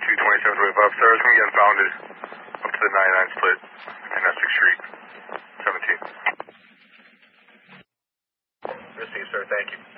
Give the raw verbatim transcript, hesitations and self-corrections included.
two twenty-seven wave up. Sir, it's going to get unbounded up to the ninety-nine split in Essex Street, seventeen. Received, sir. Thank you.